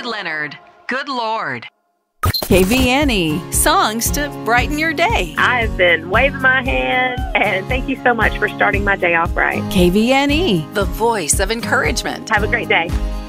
David Leonard. Good Lord. KVNE, songs to brighten your day. I've been waving my hand, and thank you so much for starting my day off right. KVNE, The voice of encouragement. Have a great day.